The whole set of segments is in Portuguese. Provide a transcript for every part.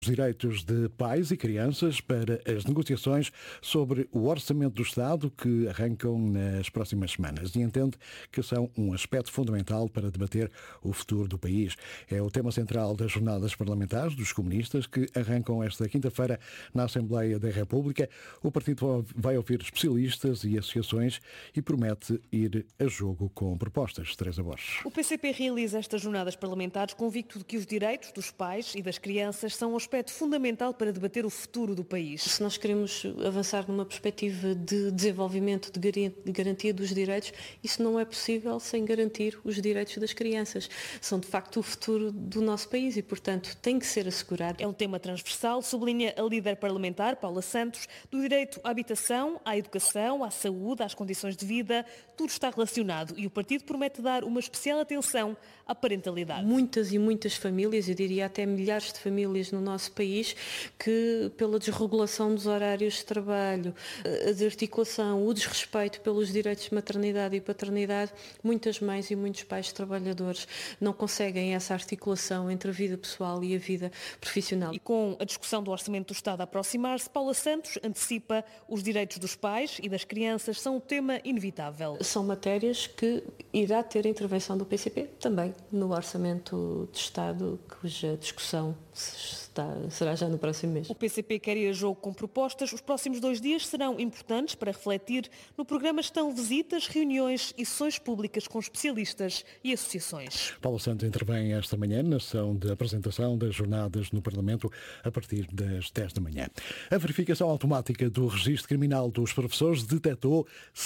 Os direitos de pais e crianças para as negociações sobre o Orçamento do Estado que arrancam nas próximas semanas e entende que são um aspecto fundamental para debater o futuro do país. É o tema central das jornadas parlamentares dos comunistas que arrancam esta quinta-feira na Assembleia da República. O partido vai ouvir especialistas e associações e promete ir a jogo com propostas. Teresa Borges. O PCP realiza estas jornadas parlamentares convicto de que os direitos dos pais e das crianças são um aspecto fundamental para debater o futuro do país. Se nós queremos avançar numa perspectiva de desenvolvimento, de garantia dos direitos, isso não é possível sem garantir os direitos das crianças. São, de facto, o futuro do nosso país e, portanto, tem que ser assegurado. É um tema transversal, sublinha a líder parlamentar, Paula Santos, do direito à habitação, à educação, à saúde, às condições de vida, tudo está relacionado e o partido promete dar uma especial atenção à parentalidade. Muitas e muitas famílias, eu diria até milhares de famílias no nosso país, que pela desregulação dos horários de trabalho, a desarticulação, o desrespeito pelos direitos de maternidade e paternidade, muitas mães e muitos pais trabalhadores não conseguem essa articulação entre a vida pessoal e a vida profissional. E com a discussão do Orçamento do Estado a aproximar-se, Paula Santos antecipa os direitos dos pais e das crianças são o tema inevitável. São matérias que irá ter a intervenção do PCP também no Orçamento de Estado, cuja discussão será já no próximo mês. O PCP quer ir a jogo com propostas. Os próximos 2 dias serão importantes para refletir. No programa estão visitas, reuniões e sessões públicas com especialistas e associações. Paulo Santos intervém esta manhã na sessão de apresentação das jornadas no Parlamento a partir das 10 da manhã. A verificação automática do registro criminal dos professores detectou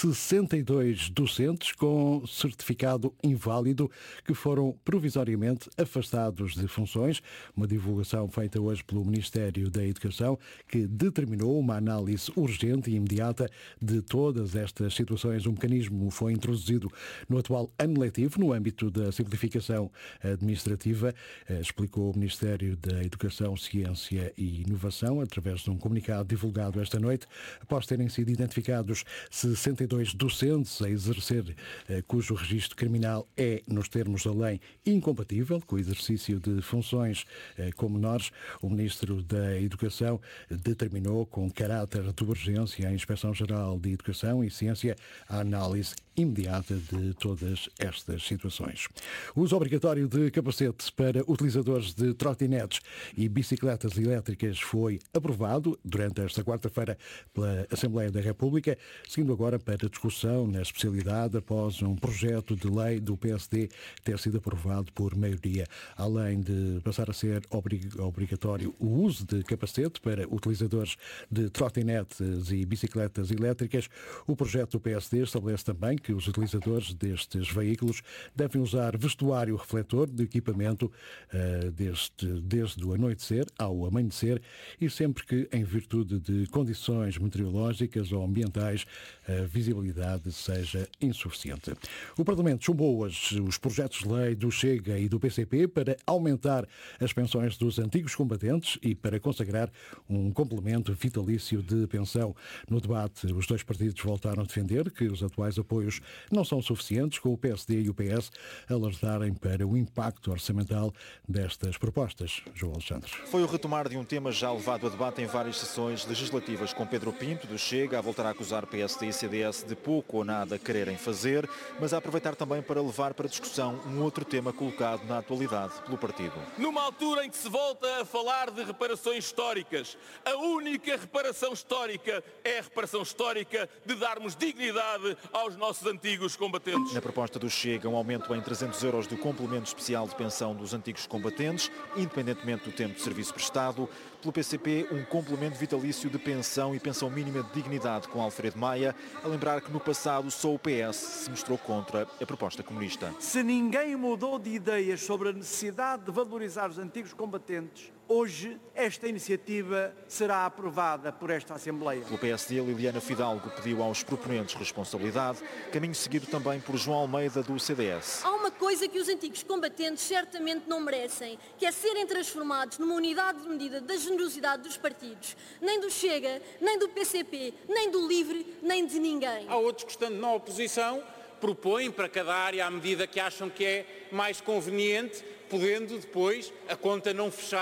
62 docentes com certificado inválido que foram provisoriamente afastados de funções. Uma divulgação feita hoje pelo Ministério da Educação, que determinou uma análise urgente e imediata de todas estas situações. Um mecanismo foi introduzido no atual ano letivo, no âmbito da simplificação administrativa, explicou o Ministério da Educação, Ciência e Inovação, através de um comunicado divulgado esta noite, após terem sido identificados 62 docentes a exercer cujo registro criminal é, nos termos da lei, incompatível com o exercício de funções como menores. O Ministro da Educação determinou com caráter de urgência a Inspeção-Geral de Educação e Ciência a análise imediata de todas estas situações. O uso obrigatório de capacete para utilizadores de trotinetes e bicicletas elétricas foi aprovado durante esta quarta-feira pela Assembleia da República, seguindo agora para discussão na especialidade após um projeto de lei do PSD ter sido aprovado por maioria. Além de passar a ser obrigatório o uso de capacete para utilizadores de trotinetes e bicicletas elétricas, o projeto do PSD estabelece também que os utilizadores destes veículos devem usar vestuário refletor de equipamento desde o anoitecer ao amanhecer e sempre que, em virtude de condições meteorológicas ou ambientais, a visibilidade seja insuficiente. O Parlamento chumbou hoje os projetos de lei do Chega e do PCP para aumentar as pensões dos antigos combatentes e para consagrar um complemento vitalício de pensão. No debate, os dois partidos voltaram a defender que os atuais apoios não são suficientes, com o PSD e o PS alertarem para o impacto orçamental destas propostas. João Alexandre. Foi o retomar de um tema já levado a debate em várias sessões legislativas, com Pedro Pinto, do Chega, a voltar a acusar PSD e CDS de pouco ou nada quererem fazer, mas a aproveitar também para levar para discussão um outro tema colocado na atualidade pelo partido. Numa altura em que se volta a falar de reparações históricas, a única reparação histórica é a reparação histórica de darmos dignidade aos nossos antigos combatentes. Na proposta do Chega, um aumento em 300 euros do complemento especial de pensão dos antigos combatentes, independentemente do tempo de serviço prestado. Pelo PCP, um complemento vitalício de pensão e pensão mínima de dignidade com Alfredo Maia, a lembrar que no passado só o PS se mostrou contra a proposta comunista. Se ninguém mudou de ideias sobre a necessidade de valorizar os antigos combatentes, hoje esta iniciativa será aprovada por esta Assembleia. Pelo PSD, Liliana Fidalgo pediu aos proponentes responsabilidade, caminho seguido também por João Almeida, do CDS. Há uma coisa que os antigos combatentes certamente não merecem, que é serem transformados numa unidade de medida da generosidade dos partidos, nem do Chega, nem do PCP, nem do LIVRE, nem de ninguém. Há outros que, estando na oposição, propõem para cada área a medida que acham que é mais conveniente, podendo depois a conta não fechar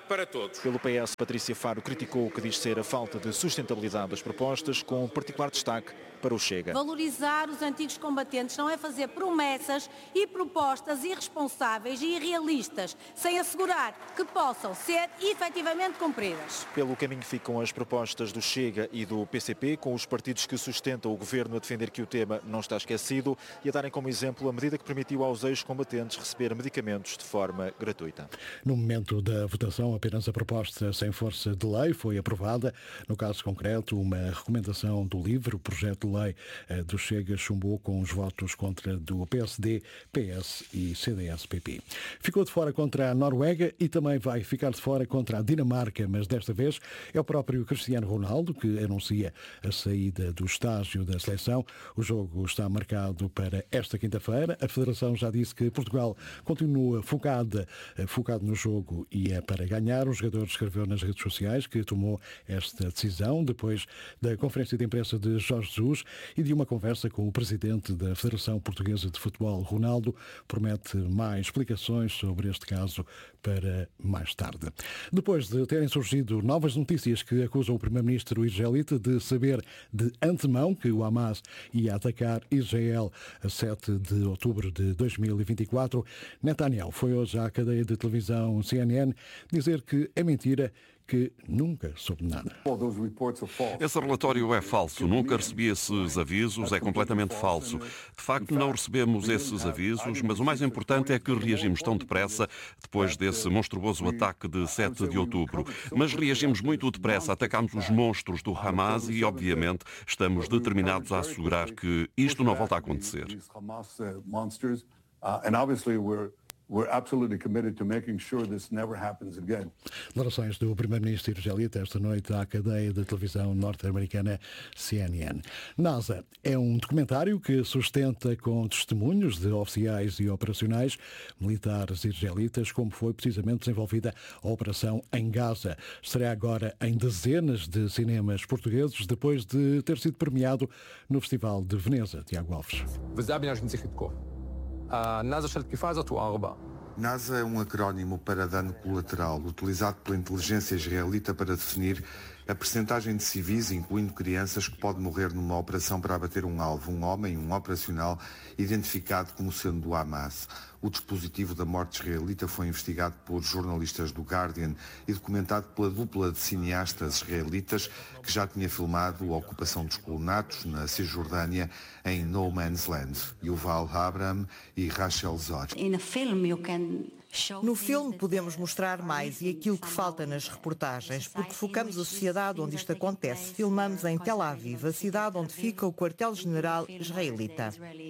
para todos. Pelo PS, Patrícia Faro criticou o que diz ser a falta de sustentabilidade das propostas, com particular destaque para o Chega. Valorizar os antigos combatentes não é fazer promessas e propostas irresponsáveis e irrealistas, sem assegurar que possam ser efetivamente cumpridas. Pelo caminho ficam as propostas do Chega e do PCP, com os partidos que sustentam o governo a defender que o tema não está esquecido e a darem como exemplo a medida que permitiu aos ex-combatentes receber medicamentos de forma gratuita. No momento da votação, apenas a proposta sem força de lei foi aprovada. No caso concreto, uma recomendação do LIVRE, o projeto de lei do Chega, chumbou com os votos contra do PSD, PS e CDS-PP. Ficou de fora contra a Noruega e também vai ficar de fora contra a Dinamarca, mas desta vez é o próprio Cristiano Ronaldo que anuncia a saída do estágio da seleção. O jogo está marcado para esta quinta-feira. A Federação já disse que Portugal continua focado no jogo e é para ganhar. O jogador escreveu nas redes sociais que tomou esta decisão depois da conferência de imprensa de Jorge Jesus e de uma conversa com o presidente da Federação Portuguesa de Futebol. Ronaldo promete mais explicações sobre este caso para mais tarde. Depois de terem surgido novas notícias que acusam o primeiro-ministro israelita de saber de antemão que o Hamas ia atacar Israel a 7 de outubro de 2024, Netanyahu foi hoje à cadeia de televisão CNN dizer que é mentira, que nunca soube nada. Esse relatório é falso. Nunca recebi esses avisos. É completamente falso. De facto, não recebemos esses avisos, mas o mais importante é que reagimos tão depressa depois desse monstruoso ataque de 7 de outubro. Mas reagimos muito depressa. Atacámos os monstros do Hamas e, obviamente, estamos determinados a assegurar que isto não volta a acontecer. We're absolutely committed to making sure this never happens again. Declarações do primeiro-ministro israelita esta noite à cadeia de televisão norte-americana CNN. NASA é um documentário que sustenta com testemunhos de oficiais e operacionais militares israelitas como foi precisamente desenvolvida a operação em Gaza. Estará agora em dezenas de cinemas portugueses depois de ter sido premiado no Festival de Veneza. Tiago Alves. NASA é um acrónimo para dano colateral, utilizado pela inteligência israelita para definir a percentagem de civis, incluindo crianças, que pode morrer numa operação para abater um alvo, um homem, um operacional, identificado como sendo do Hamas. O dispositivo da morte israelita foi investigado por jornalistas do Guardian e documentado pela dupla de cineastas israelitas que já tinha filmado a ocupação dos colonatos na Cisjordânia em No Man's Land, Yuval Abraham e Rachel Zor. No filme podemos mostrar mais e aquilo que falta nas reportagens, porque focamos a sociedade onde isto acontece. Filmamos em Tel Aviv, a cidade onde fica o quartel-general israelita.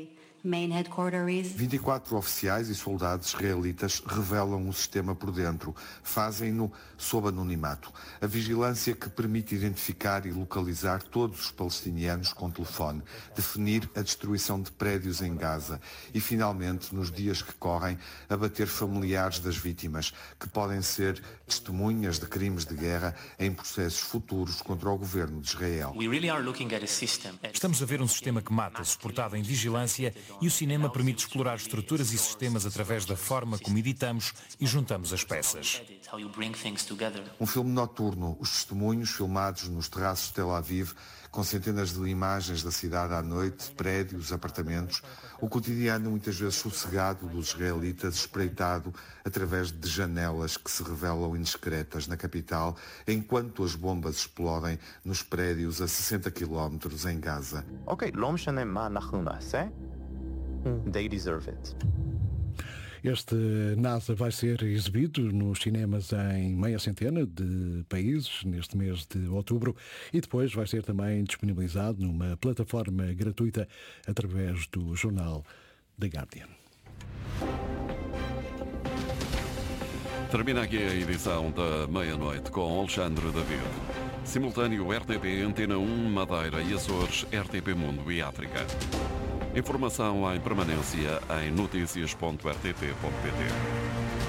24 oficiais e soldados israelitas revelam o sistema por dentro. Fazem-no sob anonimato. A vigilância que permite identificar e localizar todos os palestinianos com telefone, definir a destruição de prédios em Gaza e, finalmente, nos dias que correm, abater familiares das vítimas, que podem ser testemunhas de crimes de guerra em processos futuros contra o governo de Israel. Estamos a ver um sistema que mata, suportado em vigilância, e o cinema permite explorar estruturas e sistemas através da forma como editamos e juntamos as peças. Um filme noturno, os testemunhos filmados nos terraços de Tel Aviv, com centenas de imagens da cidade à noite, prédios, apartamentos, o cotidiano muitas vezes sossegado dos israelitas espreitado através de janelas que se revelam indiscretas na capital, enquanto as bombas explodem nos prédios a 60 quilómetros em Gaza. They deserve it. Este NASA vai ser exibido nos cinemas em meia centena de países neste mês de outubro e depois vai ser também disponibilizado numa plataforma gratuita através do jornal The Guardian. Termina aqui a edição da meia-noite com Alexandre David. Simultâneo RTP Antena 1, Madeira e Açores, RTP Mundo e África. Informação em permanência em noticias.rtp.pt.